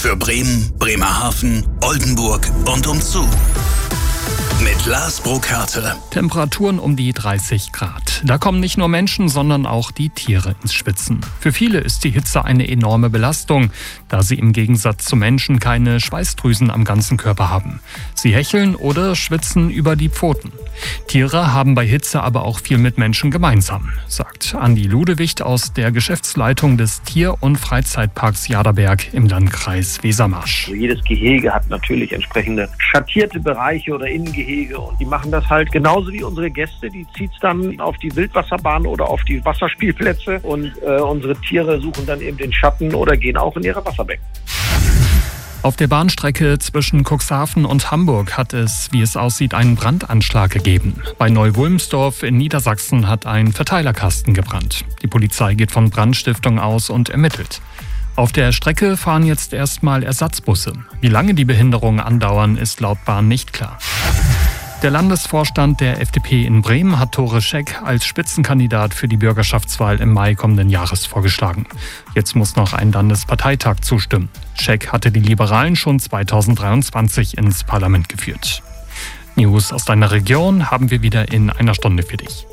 Für Bremen, Bremerhaven, Oldenburg und umzu. Mit Lars Burkhardt. Temperaturen um die 30 Grad. Da kommen nicht nur Menschen, sondern auch die Tiere ins Schwitzen. Für viele ist die Hitze eine enorme Belastung, da sie im Gegensatz zu Menschen keine Schweißdrüsen am ganzen Körper haben. Sie hecheln oder schwitzen über die Pfoten. Tiere haben bei Hitze aber auch viel mit Menschen gemeinsam, sagt Andi Ludewicht aus der Geschäftsleitung des Tier- und Freizeitparks Jaderberg im Landkreis Wesermarsch. Jedes Gehege hat natürlich entsprechende schattierte Bereiche oder Innengehege und die machen das halt genauso wie unsere Gäste. Die zieht es dann auf die Wildwasserbahn oder auf die Wasserspielplätze und unsere Tiere suchen dann eben den Schatten oder gehen auch in ihre Wasserbecken. Auf der Bahnstrecke zwischen Cuxhaven und Hamburg hat es, wie es aussieht, einen Brandanschlag gegeben. Bei Neu-Wulmsdorf in Niedersachsen hat ein Verteilerkasten gebrannt. Die Polizei geht von Brandstiftung aus und ermittelt. Auf der Strecke fahren jetzt erstmal Ersatzbusse. Wie lange die Behinderungen andauern, ist laut Bahn nicht klar. Der Landesvorstand der FDP in Bremen hat Tore Scheck als Spitzenkandidat für die Bürgerschaftswahl im Mai kommenden Jahres vorgeschlagen. Jetzt muss noch ein Landesparteitag zustimmen. Scheck hatte die Liberalen schon 2023 ins Parlament geführt. News aus deiner Region haben wir wieder in einer Stunde für dich.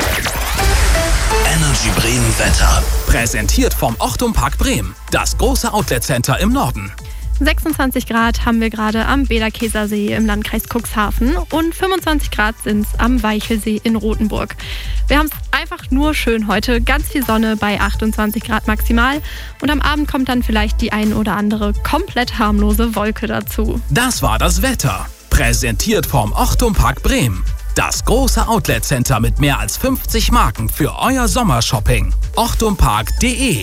Energy Bremen Wetter. Präsentiert vom Ochtum Park Bremen, das große Outlet-Center im Norden. 26 Grad haben wir gerade am Bederkeser See im Landkreis Cuxhaven und 25 Grad sind es am Weichelsee in Rothenburg. Wir haben es einfach nur schön heute, ganz viel Sonne bei 28 Grad maximal und am Abend kommt dann vielleicht die ein oder andere komplett harmlose Wolke dazu. Das war das Wetter, präsentiert vom Ochtum Park Bremen. Das große Outlet-Center mit mehr als 50 Marken für euer Sommershopping. ochtumpark.de.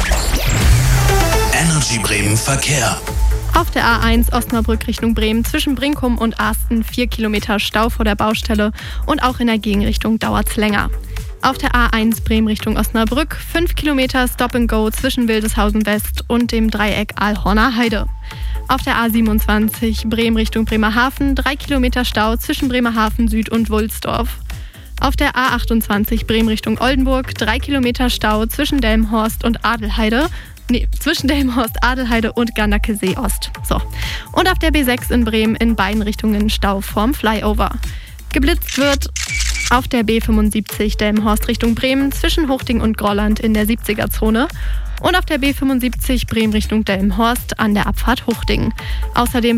Energy Bremen Verkehr. Auf der A1 Osnabrück Richtung Bremen zwischen Brinkum und Arsten 4 Kilometer Stau vor der Baustelle und auch in der Gegenrichtung dauert es länger. Auf der A1 Bremen Richtung Osnabrück 5 Kilometer Stop and Go zwischen Wildeshausen West und dem Dreieck Aalhorner Heide. Auf der A27 Bremen Richtung Bremerhaven 3 Kilometer Stau zwischen Bremerhaven Süd und Wulsdorf. Auf der A28 Bremen Richtung Oldenburg 3 Kilometer Stau zwischen Delmenhorst und Adelheide. Zwischen Delmenhorst, Adelheide und Gandakesee Ost. So. Und auf der B6 in Bremen in beiden Richtungen Stau vorm Flyover. Geblitzt wird auf der B75 Delmenhorst Richtung Bremen zwischen Huchting und Grolland in der 70er-Zone. Und auf der B75 Bremen Richtung Delmenhorst an der Abfahrt Huchting. Außerdem